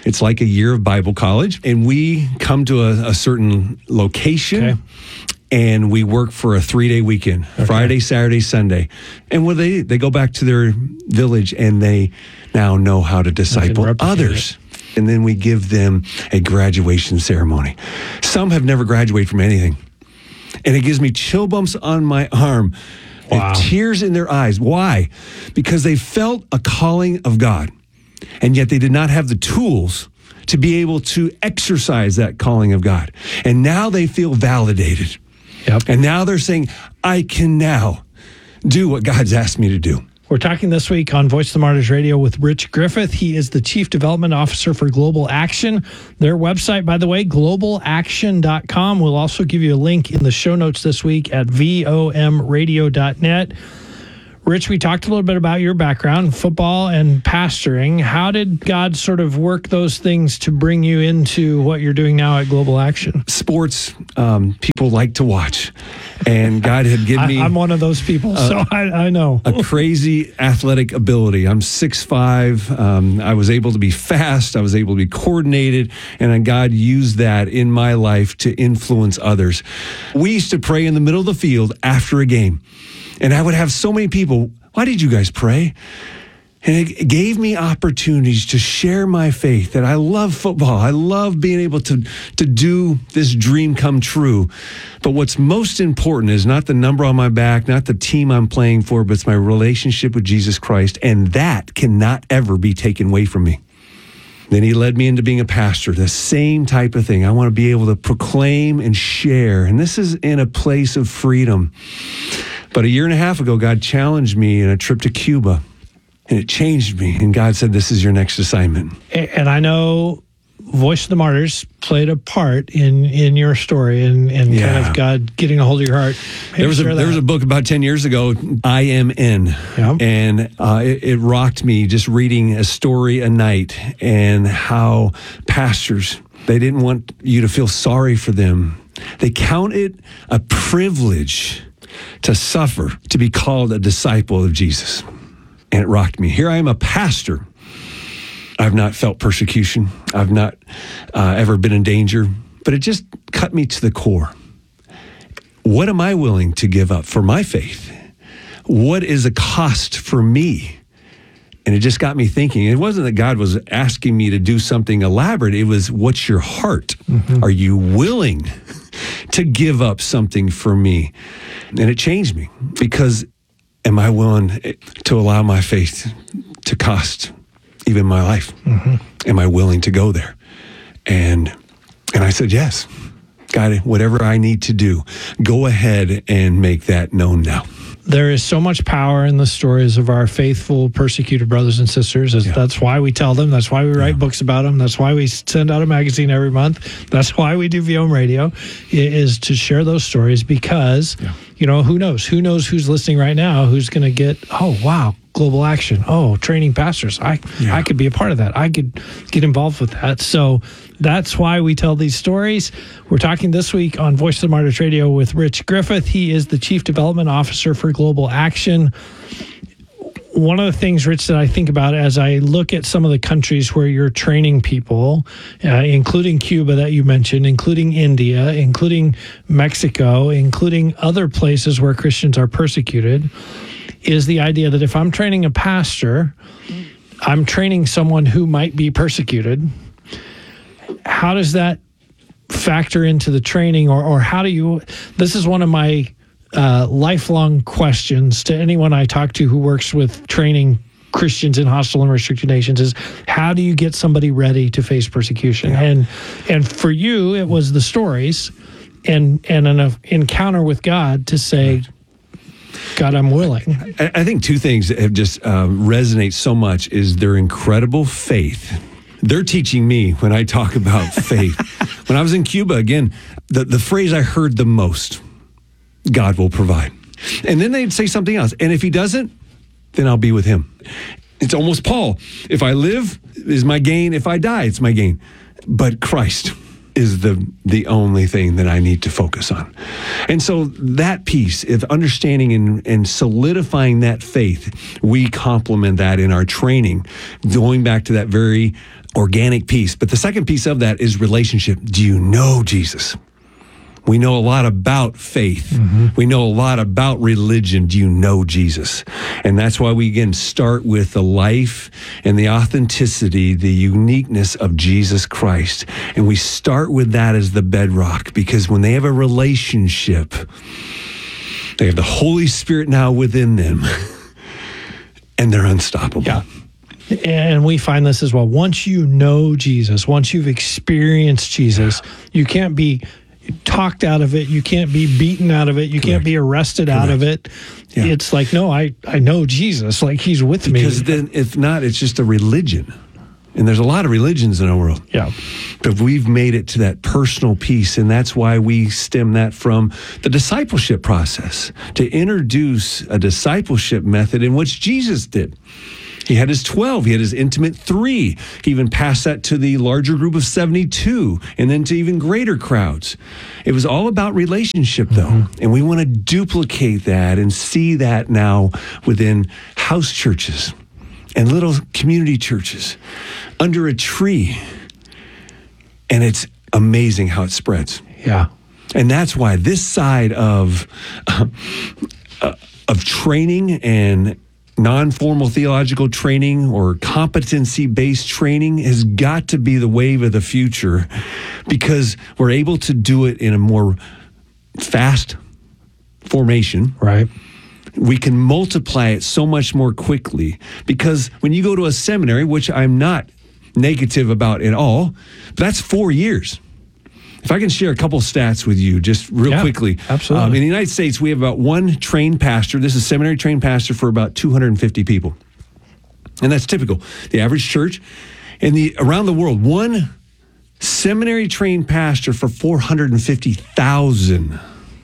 It's like a year of Bible college. And we come to a certain location. Okay. And we work for a 3-day weekend, Friday, Saturday, Sunday. And what they go back to their village and they now know how to disciple others. And then we give them a graduation ceremony. Some have never graduated from anything. And it gives me chill bumps on my arm and tears in their eyes. Why? Because they felt a calling of God. And yet they did not have the tools to be able to exercise that calling of God. And now they feel validated. Yep. And now they're saying, I can now do what God's asked me to do. We're talking this week on Voice of the Martyrs Radio with Rich Griffith. He is the Chief Development Officer for Global Action. Their website, by the way, globalaction.com. We'll also give you a link in the show notes this week at vomradio.net. Rich, we talked a little bit about your background, football and pastoring. How did God sort of work those things to bring you into what you're doing now at Global Action? Sports, people like to watch. And God had given me... I'm one of those people, so I know. A crazy athletic ability. I'm 6'5". I was able to be fast. I was able to be coordinated. And God used that in my life to influence others. We used to pray in the middle of the field after a game. And I would have so many people, why did you guys pray? And it gave me opportunities to share my faith, that I love football. I love being able to do this dream come true. But what's most important is not the number on my back, not the team I'm playing for, but it's my relationship with Jesus Christ. And that cannot ever be taken away from me. Then he led me into being a pastor, the same type of thing. I want to be able to proclaim and share. And this is in a place of freedom. But a year and a half ago, God challenged me in a trip to Cuba, and it changed me. And God said, this is your next assignment. And I know Voice of the Martyrs played a part in your story and kind of God getting a hold of your heart. There was a book about 10 years ago, I Am In. Yeah. And it rocked me just reading a story a night and how pastors, they didn't want you to feel sorry for them. They count it a privilege to suffer, to be called a disciple of Jesus. And it rocked me. Here I am, a pastor. I've not felt persecution. I've not ever been in danger, but it just cut me to the core. What am I willing to give up for my faith? What is a cost for me? And it just got me thinking. It wasn't that God was asking me to do something elaborate. It was, what's your heart? Mm-hmm. Are you willing to give up something for me? And it changed me, because am I willing to allow my faith to cost even my life? Mm-hmm. Am I willing to go there? And I said, yes. God, whatever I need to do, go ahead and make that known now. There is so much power in the stories of our faithful, persecuted brothers and sisters. That's why we tell them. That's why we write books about them. That's why we send out a magazine every month. That's why we do VM Radio, is to share those stories, because, who knows? Who knows who's listening right now who's going to get, oh, wow, Global Action. Oh, training pastors. I could be a part of that. I could get involved with that. So that's why we tell these stories. We're talking this week on Voice of the Martyrs Radio with Rich Griffith. He is the Chief Development Officer for Global Action. One of the things, Rich, that I think about as I look at some of the countries where you're training people, including Cuba that you mentioned, including India, including Mexico, including other places where Christians are persecuted, is the idea that if I'm training a pastor, I'm training someone who might be persecuted. How does that factor into the training, or how do you, this is one of my lifelong questions to anyone I talk to who works with training Christians in hostile and restricted nations, is how do you get somebody ready to face persecution? Yeah. And for you, it was the stories and an encounter with God to say, God, I'm willing. I think two things that have just resonate so much is their incredible faith. They're teaching me when I talk about faith. When I was in Cuba, again, the phrase I heard the most, God will provide. And then they'd say something else. And if he doesn't, then I'll be with him. It's almost Paul. If I live, is my gain. If I die, it's my gain. But Christ, is the only thing that I need to focus on. And so that piece of understanding and solidifying that faith, we complement that in our training, going back to that very organic piece. But the second piece of that is relationship. Do you know Jesus? We know a lot about faith. We know a lot about religion. Do you know Jesus? And that's why we, again, start with the life and the authenticity, the uniqueness of Jesus Christ. And we start with that as the bedrock, because when they have a relationship, they have the Holy Spirit now within them, and they're unstoppable. Yeah. And we find this as well. Once you know Jesus, once you've experienced Jesus, you can't be talked out of it. You can't be beaten out of it. You can't be arrested out of it. Yeah. It's like, no, I know Jesus. Like, he's with me. Because then, if not, it's just a religion. And there's a lot of religions in our world. Yeah. But we've made it to that personal piece. And that's why we stem that from the discipleship process, to introduce a discipleship method in which Jesus did. He had his 12. He had his intimate 3. He even passed that to the larger group of 72 and then to even greater crowds. It was all about relationship, though. And we want to duplicate that and see that now within house churches and little community churches under a tree. And it's amazing how it spreads. Yeah. And that's why this side of training and non-formal theological training or competency-based training has got to be the wave of the future, because we're able to do it in a more fast formation. Right. We can multiply it so much more quickly, because when you go to a seminary, which I'm not negative about at all, but that's 4 years. If I can share a couple stats with you just real quickly. Absolutely. In the United States, we have about one trained pastor. This is a seminary trained pastor for about 250 people. And that's typical. The average church around the world, one seminary trained pastor for 450,000.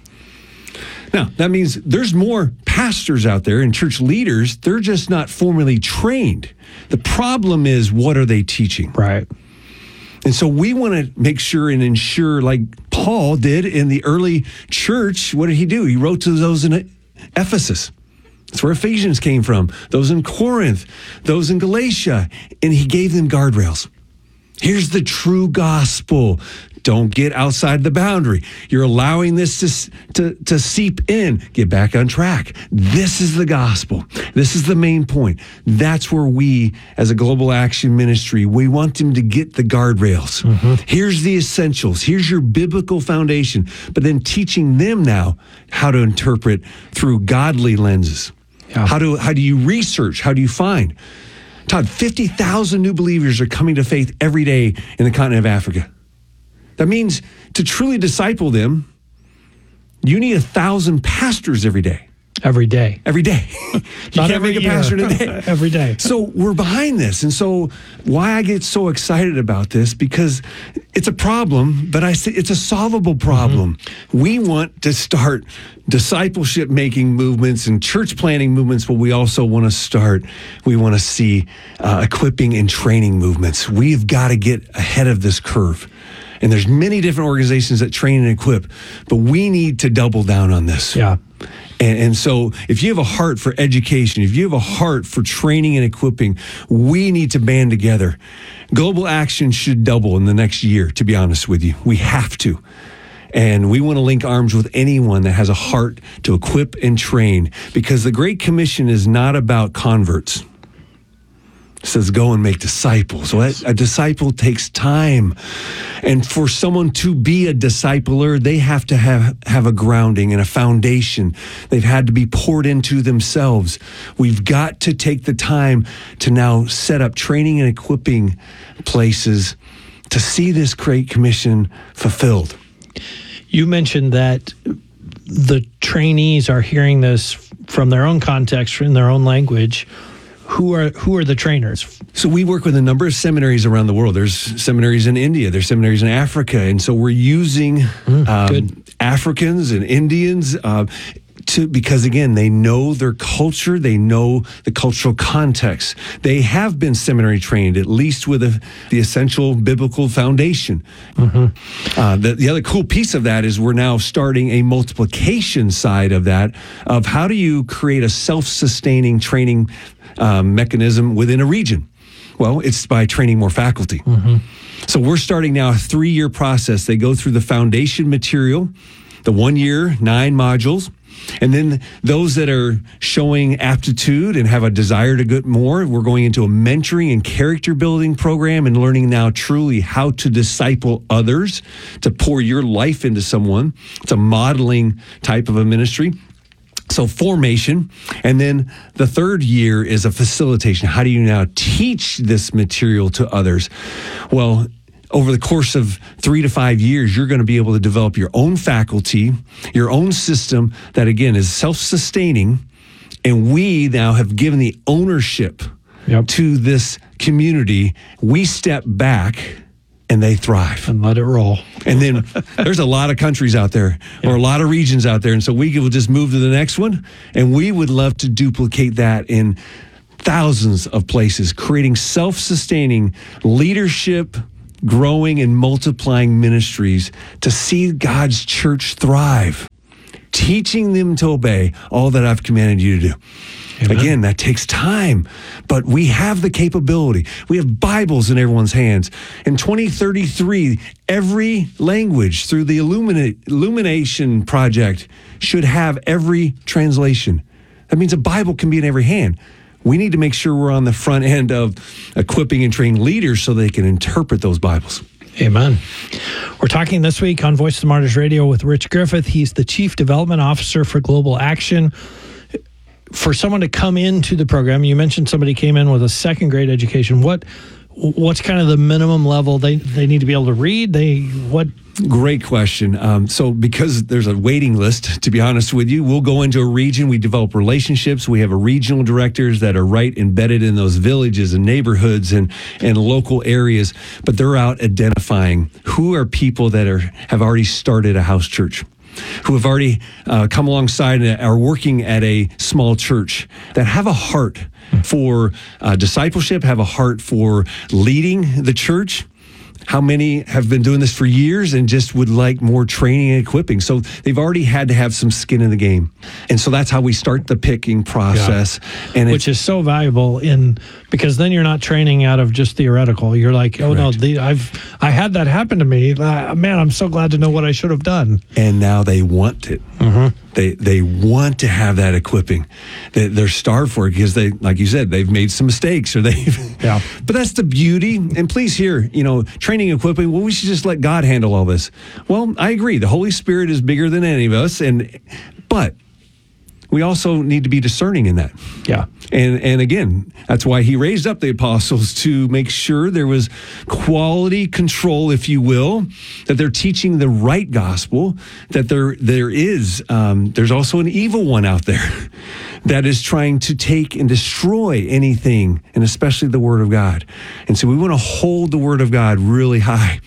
Now, that means there's more pastors out there and church leaders. They're just not formally trained. The problem is, what are they teaching? Right. And so we want to make sure and ensure, like Paul did in the early church. What did he do? He wrote to those in Ephesus. That's where Ephesians came from. Those in Corinth, those in Galatia. And he gave them guardrails. Here's the true gospel. Don't get outside the boundary. You're allowing this to seep in. Get back on track. This is the gospel. This is the main point. That's where we, as a Global Action Ministry, we want them to get the guardrails. Here's the essentials. Here's your biblical foundation. But then teaching them now how to interpret through godly lenses. Yeah. How do you research? How do you find? Todd, 50,000 new believers are coming to faith every day in the continent of Africa. That means to truly disciple them, you need 1,000 pastors every day. Every day. Every day. You can't make a pastor in a day. Every day. So we're behind this. And so why I get so excited about this, because it's a problem, but I say it's a solvable problem. We want to start discipleship making movements and church planting movements, but we also want to see equipping and training movements. We've got to get ahead of this curve. And there's many different organizations that train and equip, but we need to double down on this. Yeah. And so if you have a heart for education, if you have a heart for training and equipping, we need to band together. Global Action should double in the next year, to be honest with you. We have to. And we want to link arms with anyone that has a heart to equip and train, because the Great Commission is not about converts. It says, go and make disciples. Well, a disciple takes time. And for someone to be a discipler, they have to have a grounding and a foundation. They've had to be poured into themselves. We've got to take the time to now set up training and equipping places to see this Great Commission fulfilled. You mentioned that the trainees are hearing this from their own context, in their own language. Who are the trainers? So we work with a number of seminaries around the world. There's seminaries in India. There's seminaries in Africa. And so we're using Africans and Indians because again, they know their culture, they know the cultural context. They have been seminary trained, at least with the essential biblical foundation. The other cool piece of that is we're now starting a multiplication side of that, of how do you create a self-sustaining training mechanism within a region? Well, it's by training more faculty. So we're starting now a 3-year process. They go through the foundation material, the 1 year, 9 modules. And then those that are showing aptitude and have a desire to get more, we're going into a mentoring and character building program and learning now truly how to disciple others, to pour your life into someone. It's a modeling type of a ministry. So formation. And then the 3rd year is a facilitation. How do you now teach this material to others? Well, over the course of 3 to 5 years, you're going to be able to develop your own faculty, your own system that, again, is self-sustaining. And we now have given the ownership to this community. We step back and they thrive. And let it roll. And then there's a lot of countries out there or a lot of regions out there. And so we will just move to the next one. And we would love to duplicate that in thousands of places, creating self-sustaining leadership, growing and multiplying ministries to see God's church thrive, teaching them to obey all that I've commanded you to do. Amen. Again, that takes time, but we have the capability. We have Bibles in everyone's hands. In 2033, every language through the Illumination Project should have every translation. That means a Bible can be in every hand. We need to make sure we're on the front end of equipping and training leaders so they can interpret those Bibles. Amen. We're talking this week on Voice of the Martyrs Radio with Rich Griffith. He's the Chief Development Officer for Global Action. For someone to come into the program, you mentioned somebody came in with a 2nd grade education. What's kind of the minimum level they need to be able to read? Great question. So because there's a waiting list, to be honest with you, we'll go into a region. We develop relationships. We have regional directors that are right embedded in those villages and neighborhoods and local areas. But they're out identifying who are people that have already started a house church, who have already come alongside and are working at a small church, that have a heart for discipleship, have a heart for leading the church. How many have been doing this for years and just would like more training and equipping? So they've already had to have some skin in the game. And so that's how we start the picking process. Yeah. And which is so valuable because then you're not training out of just theoretical. You're like, oh, correct. No, I had that happen to me. Man, I'm so glad to know what I should have done. And now they want it. They want to have that equipping. They're starved for it because they, like you said, they've made some mistakes or yeah. But that's the beauty. And please hear, training, equipping, well, we should just let God handle all this. Well, I agree. The Holy Spirit is bigger than any of us. But we also need to be discerning in that. Yeah. And again, that's why he raised up the apostles, to make sure there was quality control, if you will, that they're teaching the right gospel, that there's also an evil one out there that is trying to take and destroy anything, and especially the Word of God. And so we want to hold the Word of God really high,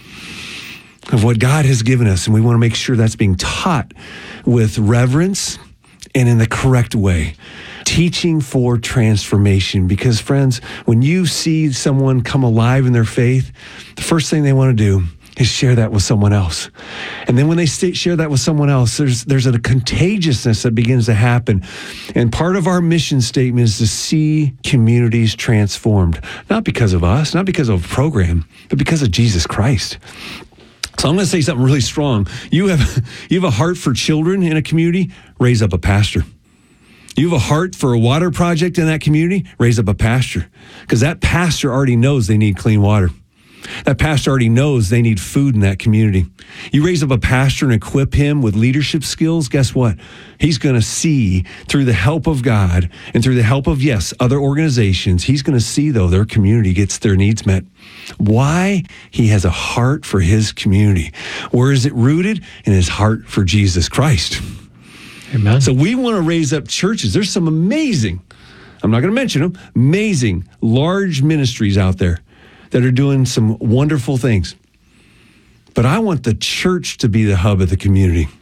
of what God has given us, and we want to make sure that's being taught with reverence and in the correct way. Teaching for transformation. Because, friends, when you see someone come alive in their faith, the first thing they want to do is share that with someone else. And then when they share that with someone else, there's a contagiousness that begins to happen. And part of our mission statement is to see communities transformed. Not because of us, not because of a program, but because of Jesus Christ. So I'm going to say something really strong. You have a heart for children in a community, raise up a pastor. You have a heart for a water project in that community, raise up a pastor. Because that pastor already knows they need clean water. That pastor already knows they need food in that community. You raise up a pastor and equip him with leadership skills, guess what? He's going to see, through the help of God and through the help of, yes, other organizations, he's going to see, though, their community gets their needs met. Why? He has a heart for his community. Where is it rooted? In his heart for Jesus Christ. Amen. So we want to raise up churches. There's some amazing, I'm not going to mention them, amazing large ministries out there that are doing some wonderful things. But I want the church to be the hub of the community.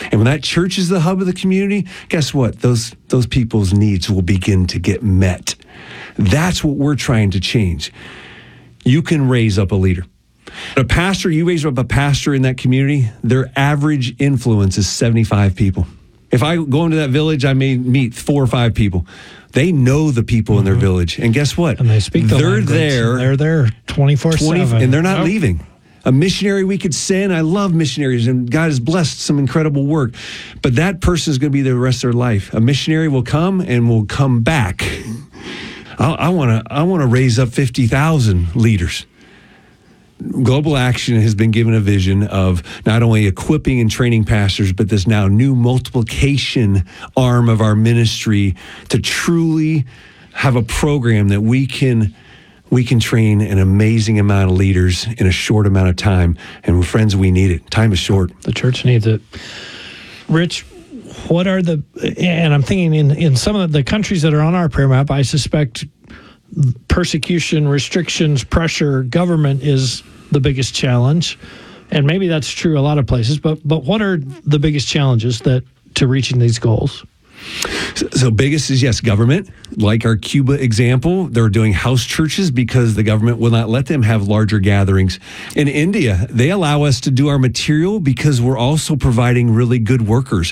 And when that church is the hub of the community, guess what? Those people's needs will begin to get met. That's what we're trying to change. You can raise up a leader. A pastor, you raise up a pastor in that community, their average influence is 75 people. If I go into that village, I may meet 4 or 5 people. They know the people in their village. And guess what? And they speak the language. They're there 24/7. And they're not leaving. A missionary we could send. I love missionaries, and God has blessed some incredible work. But that person is going to be there the rest of their life. A missionary will come and will come back. I want to raise up 50,000 leaders. Global Action has been given a vision of not only equipping and training pastors, but this now new multiplication arm of our ministry to truly have a program that we can train an amazing amount of leaders in a short amount of time. And friends, we need it. Time is short. The church needs it. Rich, what are and I'm thinking in some of the countries that are on our prayer map, I suspect persecution, restrictions, pressure, government is the biggest challenge. And maybe that's true a lot of places, but what are the biggest challenges to reaching these goals? So biggest is, yes, government. Like our Cuba example, they're doing house churches because the government will not let them have larger gatherings. In India, they allow us to do our material because we're also providing really good workers.